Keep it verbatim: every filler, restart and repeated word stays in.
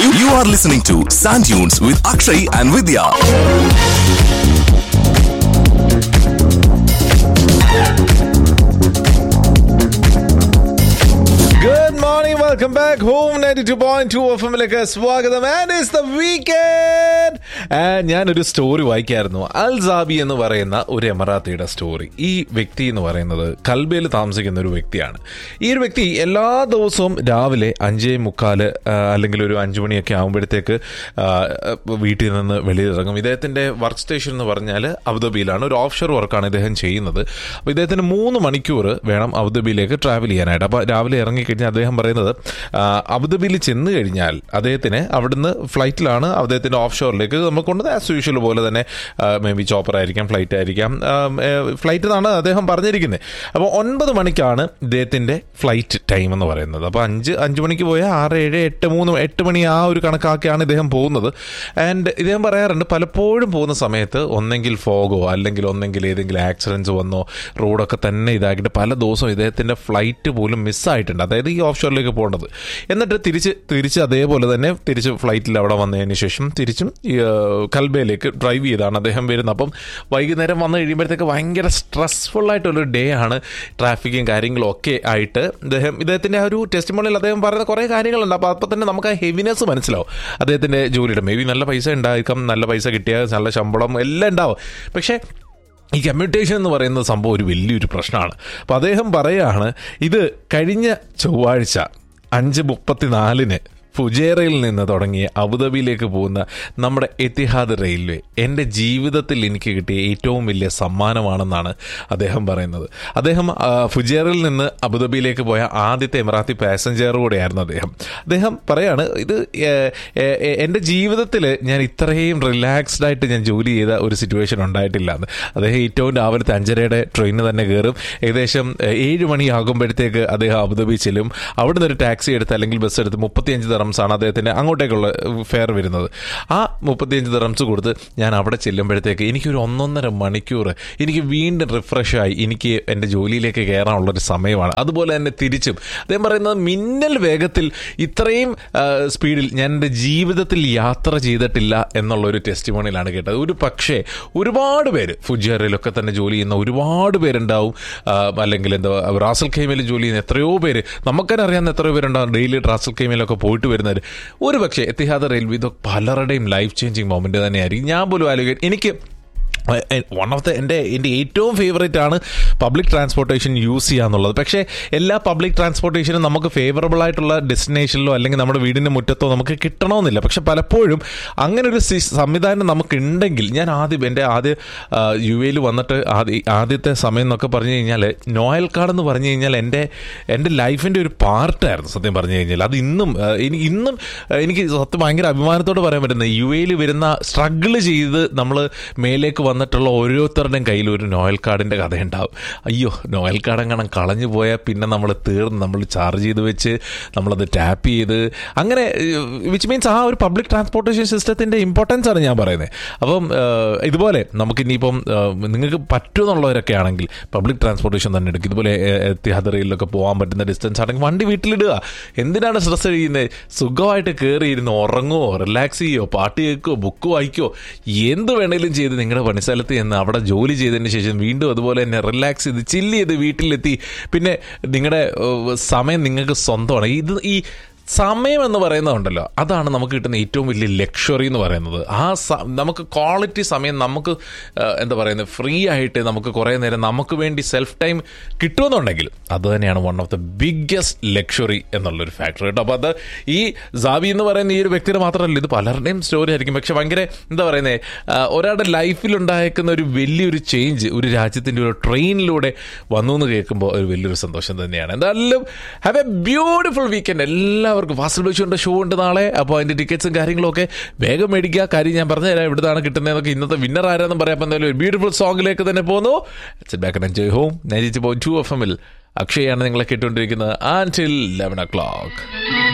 You, you are listening to Sand Dunes with Akshay and Vidya. Good morning, welcome back home. ninety-two point two F M ലേക്ക് സ്വാഗതം. And it's the weekend. And ഞാനൊരു story വായിക്കായിരുന്നു. അൽ സാബി എന്ന് പറയുന്ന ഒരു എമറാത്തിയുടെ story. ഈ വ്യക്തി എന്ന് പറയുന്നത് കൽബയിൽ താമസിക്കുന്ന ഒരു വ്യക്തിയാണ്. ഈ ഒരു വ്യക്തി എല്ലാ ദിവസവും രാവിലെ അഞ്ചേ മുക്കാല് അല്ലെങ്കിൽ ഒരു അഞ്ചു മണിയൊക്കെ ആകുമ്പോഴത്തേക്ക് വീട്ടിൽ നിന്ന് വെളിയിലിറങ്ങും. ഇദ്ദേഹത്തിൻ്റെ വർക്ക് സ്റ്റേഷൻ എന്ന് പറഞ്ഞാൽ അബുദാബിയിലാണ്. ഒരു ഓഫ് ഷോർ വർക്കാണ് ഇദ്ദേഹം ചെയ്യുന്നത്. അപ്പോൾ ഇദ്ദേഹത്തിന് മൂന്ന് മണിക്കൂർ വേണം അബുദാബിയിലേക്ക് ട്രാവൽ ചെയ്യാനായിട്ട്. അപ്പോൾ രാവിലെ ഇറങ്ങി അദ്ദേഹം പറയുന്നത് അബുദാബിയിൽ ചെന്ന് കഴിഞ്ഞാൽ അദ്ദേഹത്തിന് അവിടുന്ന് ഫ്ലൈറ്റിലാണ് അദ്ദേഹത്തിൻ്റെ ഓഫ് ഷോറിലേക്ക് നമ്മൾ കൊണ്ടത്. ആസ് യൂഷ്വൽ പോലെ തന്നെ മേ ബി ചോപ്പർ ആയിരിക്കാം, ഫ്ലൈറ്റ് ആയിരിക്കാം, ഫ്ലൈറ്റ് എന്നാണ് അദ്ദേഹം പറഞ്ഞിരിക്കുന്നത്. അപ്പോൾ ഒൻപത് മണിക്കാണ് ഇദ്ദേഹത്തിൻ്റെ ഫ്ലൈറ്റ് ടൈം എന്ന് പറയുന്നത്. അപ്പോൾ അഞ്ച് അഞ്ച് മണിക്ക് പോയാൽ ആറ് ഏഴ് എട്ട് മൂന്ന് എട്ട് മണി ആ ഒരു കണക്കാക്കിയാണ് ഇദ്ദേഹം പോകുന്നത്. ആൻഡ് ഇദ്ദേഹം പറയാറുണ്ട് പലപ്പോഴും പോകുന്ന സമയത്ത് ഒന്നെങ്കിൽ ഫോഗോ അല്ലെങ്കിൽ ഒന്നെങ്കിൽ ഏതെങ്കിലും ആക്സിഡൻസ് വന്നോ റോഡൊക്കെ തന്നെ ഇതാക്കിയിട്ട് പല ദിവസവും ഇദ്ദേഹത്തിൻ്റെ ഫ്ലൈറ്റ് പോലും മിസ്സായിട്ടുണ്ട്. അതായത് ഈ ഓഫ് ഷോറിലേക്ക് പോകേണ്ടത്. എന്നിട്ട് തിരിച്ച് തിരിച്ച് അതേപോലെ തന്നെ തിരിച്ച് ഫ്ലൈറ്റിൽ അവിടെ വന്നതിന് ശേഷം തിരിച്ചും കൽബയിലേക്ക് ഡ്രൈവ് ചെയ്താണ് അദ്ദേഹം വരുന്നത്. അപ്പം വൈകുന്നേരം വന്നു കഴിയുമ്പോഴത്തേക്ക് ഭയങ്കര സ്ട്രെസ്ഫുള്ളായിട്ടുള്ളൊരു ഡേ ആണ്. ട്രാഫിക്കും കാര്യങ്ങളും ഒക്കെ ആയിട്ട് ഇദ്ദേഹം ഇദ്ദേഹത്തിൻ്റെ ആ ഒരു ടെസ്റ്റിമോണിയിൽ അദ്ദേഹം പറയുന്ന കുറേ കാര്യങ്ങളുണ്ട്. അപ്പോൾ അപ്പോൾ തന്നെ നമുക്ക് ആ ഹെവിനെസ് മനസ്സിലാവും അദ്ദേഹത്തിൻ്റെ ജോലിയുടെ. മേ ബി നല്ല പൈസ ഉണ്ടായിരിക്കാം, നല്ല പൈസ കിട്ടിയാൽ നല്ല ശമ്പളം എല്ലാം ഉണ്ടാവും. പക്ഷേ ഈ കമ്മ്യൂട്ടേഷൻ എന്ന് പറയുന്ന സംഭവം ഒരു വലിയൊരു പ്രശ്നമാണ്. അപ്പോൾ അദ്ദേഹം പറയുകയാണ് ഇത് കഴിഞ്ഞ ചൊവ്വാഴ്ച അഞ്ച് മുപ്പത്തി നാലിന് ഫുജേറയിൽ നിന്ന് തുടങ്ങി അബുദാബിയിലേക്ക് പോകുന്ന നമ്മുടെ എത്തിഹാദ് റെയിൽവേ എൻ്റെ ജീവിതത്തിൽ എനിക്ക് കിട്ടിയ ഏറ്റവും വലിയ സമ്മാനമാണെന്നാണ് അദ്ദേഹം പറയുന്നത്. അദ്ദേഹം ഫുജേറയിൽ നിന്ന് അബുദാബിയിലേക്ക് പോയ ആദ്യത്തെ എമിറാത്തി പാസഞ്ചർ കൂടെയായിരുന്നു അദ്ദേഹം. അദ്ദേഹം പറയാണ് ഇത് എൻ്റെ ജീവിതത്തിൽ ഞാൻ ഇത്രയും റിലാക്സ്ഡ് ആയിട്ട് ഞാൻ ജോലി ചെയ്ത ഒരു സിറ്റുവേഷൻ ഉണ്ടായിട്ടില്ല എന്ന്. അദ്ദേഹം ഏറ്റവും രാവിലത്തെ അഞ്ചരയുടെ ട്രെയിന് തന്നെ കയറും. ഏകദേശം ഏഴ് മണിയാകുമ്പോഴത്തേക്ക് അദ്ദേഹം അബുദാബി ചെല്ലും. അവിടുന്ന് ഒരു ടാക്സി എടുത്ത് അല്ലെങ്കിൽ ബസ് എടുത്ത് മുപ്പത്തിയഞ്ച് ആണ് അദ്ദേഹത്തിൻ്റെ അങ്ങോട്ടേക്കുള്ള ഫെയർ വരുന്നത്. ആ മുപ്പത്തിയഞ്ച് ദിറംസ് കൊടുത്ത് ഞാൻ അവിടെ ചെല്ലുമ്പോഴത്തേക്ക് എനിക്കൊരു ഒന്നൊന്നര മണിക്കൂർ എനിക്ക് വീണ്ടും റിഫ്രഷായി എനിക്ക് എൻ്റെ ജോലിയിലേക്ക് കയറാനുള്ളൊരു സമയമാണ്. അതുപോലെ തന്നെ തിരിച്ചും അദ്ദേഹം പറയുന്നത് മിന്നൽ വേഗത്തിൽ ഇത്രയും സ്പീഡിൽ ഞാൻ എൻ്റെ ജീവിതത്തിൽ യാത്ര ചെയ്തിട്ടില്ല എന്നുള്ളൊരു ടെസ്റ്റിമോണിയിലാണ് കേട്ടത്. ഒരു പക്ഷേ ഒരുപാട് പേര് ഫുജേറയിലൊക്കെ തന്നെ ജോലി ചെയ്യുന്ന ഒരുപാട് പേരുണ്ടാവും. അല്ലെങ്കിൽ എന്താ റാസൽ ഖൈമയിൽ ജോലി ചെയ്യുന്ന എത്രയോ പേര് നമുക്കന്നെ അറിയാവുന്ന എത്രയോ പേരുണ്ടാവും ഡെയിലി റാസൽ ഖൈമയിലൊക്കെ പോയിട്ട് വരുന്നത്. ഒരു പക്ഷേ എത്തിഹാദ് റെയിൽവേ ഇതൊക്കെ പലരുടെയും ലൈഫ് ചേഞ്ചിങ് മൊമെന്റ് തന്നെയായിരിക്കും. ഞാൻ പോലും ആലോചിക്കും എനിക്ക് വൺ ഓഫ് ദ എൻ്റെ എൻ്റെ ഏറ്റവും ഫേവറേറ്റ് ആണ് പബ്ലിക് ട്രാൻസ്പോർട്ടേഷൻ യൂസ് ചെയ്യുക എന്നുള്ളത്. പക്ഷേ എല്ലാ പബ്ലിക് ട്രാൻസ്പോർട്ടേഷനും നമുക്ക് ഫേവറബിൾ ആയിട്ടുള്ള ഡെസ്റ്റിനേഷനിലോ അല്ലെങ്കിൽ നമ്മുടെ വീടിൻ്റെ മുറ്റത്തോ നമുക്ക് കിട്ടണമെന്നില്ല. പക്ഷെ പലപ്പോഴും അങ്ങനെ ഒരു സംവിധാനം നമുക്കുണ്ടെങ്കിൽ, ഞാൻ ആദ്യം എൻ്റെ ആദ്യ യു എയിൽ വന്നിട്ട് ആദ്യ ആദ്യത്തെ സമയം എന്നൊക്കെ പറഞ്ഞു കഴിഞ്ഞാൽ നോയൽ കാർഡ് എന്ന് പറഞ്ഞു കഴിഞ്ഞാൽ എൻ്റെ എൻ്റെ ലൈഫിൻ്റെ ഒരു പാർട്ടായിരുന്നു സത്യം പറഞ്ഞു കഴിഞ്ഞാൽ. അത് ഇന്നും എനിക്ക് ഇന്നും എനിക്ക് സത്യം ഭയങ്കര അഭിമാനത്തോട് പറയാൻ പറ്റുന്നത് യു എയിൽ വരുന്ന സ്ട്രഗിൾ ചെയ്ത് നമ്മൾ മേലേക്ക് വന്നിട്ടുള്ള ഓരോരുത്തരുടെയും കയ്യിൽ ഒരു നോയൽ കാർഡിൻ്റെ കഥയുണ്ടാവും. അയ്യോ നോയൽ കാർഡ് എങ്ങനെ കളഞ്ഞു പോയാൽ പിന്നെ നമ്മൾ തീർന്ന് നമ്മൾ ചാർജ് ചെയ്ത് വെച്ച് നമ്മളത് ടാപ്പ് ചെയ്ത് അങ്ങനെ വിച്ച് മീൻസ് ആ ഒരു പബ്ലിക് ട്രാൻസ്പോർട്ടേഷൻ സിസ്റ്റത്തിൻ്റെ ഇമ്പോർട്ടൻസ് ആണ് ഞാൻ പറയുന്നത്. അപ്പം ഇതുപോലെ നമുക്കിനിയിപ്പം നിങ്ങൾക്ക് പറ്റുമെന്നുള്ളവരൊക്കെ ആണെങ്കിൽ പബ്ലിക് ട്രാൻസ്പോർട്ടേഷൻ തന്നെ എടുക്കും. ഇതുപോലെ എത്തിഹാദ് റെയിലൊക്കെ പോകാൻ പറ്റുന്ന ഡിസ്റ്റൻസ് ആണെങ്കിൽ വണ്ടി വീട്ടിലിടുക. എന്തിനാണ് സ്ട്രെസ് ചെയ്യുന്നത്? സുഖമായിട്ട് കയറി ഇരുന്ന് ഉറങ്ങുമോ, റിലാക്സ് ചെയ്യുമോ, പാട്ട് കേൾക്കുമോ, ബുക്ക് വായിക്കുമോ, എന്ത് വേണേലും ചെയ്ത് നിങ്ങളുടെ പണി സ്ഥലത്ത് ചെന്ന് അവിടെ ജോലി ചെയ്തതിന് ശേഷം വീണ്ടും അതുപോലെ തന്നെ റിലാക്സ് ചെയ്ത് ചില്ല് ചെയ്ത് വീട്ടിലെത്തി പിന്നെ നിങ്ങളുടെ സമയം നിങ്ങൾക്ക് സ്വന്തമാണ്. ഇത് ഈ സമയം എന്ന് പറയുന്നതുണ്ടല്ലോ, അതാണ് നമുക്ക് കിട്ടുന്ന ഏറ്റവും വലിയ ലക്ഷറി എന്ന് പറയുന്നത്. ആ നമുക്ക് ക്വാളിറ്റി സമയം നമുക്ക് എന്താ പറയുന്നത് ഫ്രീ ആയിട്ട് നമുക്ക് കുറേ നേരം നമുക്ക് വേണ്ടി സെൽഫ് ടൈം കിട്ടുമെന്നുണ്ടെങ്കിൽ അത് തന്നെയാണ് one of the biggest luxury എന്നുള്ളൊരു ഫാക്ടർ കേട്ടോ. അപ്പോൾ അത് ഈ സാബി എന്ന് പറയുന്ന ഈ ഒരു വ്യക്തിയുടെ മാത്രമല്ല, ഇത് പലരുടെയും സ്റ്റോറി ആയിരിക്കും. പക്ഷെ ഭയങ്കര എന്താ പറയുന്നത് ഒരാളുടെ ലൈഫിലുണ്ടായേക്കുന്ന ഒരു വലിയൊരു ചേഞ്ച് ഒരു രാജ്യത്തിൻ്റെ ഒരു ട്രെയിനിലൂടെ വന്നു എന്ന് കേൾക്കുമ്പോൾ ഒരു വലിയൊരു സന്തോഷം തന്നെയാണ്. എന്തായാലും ഹാവ് എ ബ്യൂട്ടിഫുൾ വീക്കെൻഡ് എല്ലാവർക്കും. ഫാസിൽ ബഷീറിന്റെ ഷോ ഉണ്ട് നാളെ. അപ്പോൾ അതിന്റെ ടിക്കറ്റ്സും കാര്യങ്ങളൊക്കെ വേഗം മേടിക്കുക. കാര്യം ഞാൻ പറഞ്ഞുതരാം എവിടുന്നാണ് കിട്ടുന്നതെന്നൊക്കെ. ഇന്നത്തെ വിന്നർ ആരാന്നും പറയാം. അപ്പോൾ എന്തായാലും ഒരു ബ്യൂട്ടിഫുൾ സോങ്ങിലേക്ക് തന്നെ പോകുന്നു. Back and enjoy home ninety two point two F എമ്മിൽ അക്ഷയാണ് നിങ്ങളെ കേട്ടുകൊണ്ടിരിക്കുന്നത്. Until eleven O clock.